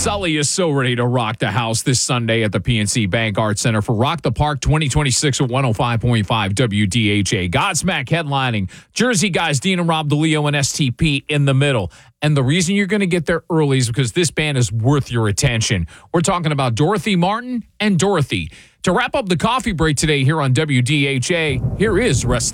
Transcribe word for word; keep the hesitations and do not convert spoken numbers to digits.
Sully is so ready to rock the house this Sunday at the P N C Bank Arts Center for Rock the Park twenty twenty-six at one oh five point five W D H A. Godsmack headlining. Jersey guys, Dean and Rob DeLeo and S T P in the middle. And the reason you're going to get there early is because this band is worth your attention. We're talking about Dorothy Martin and Dorothy. To wrap up the coffee break today here on W D H A, here is Rusty.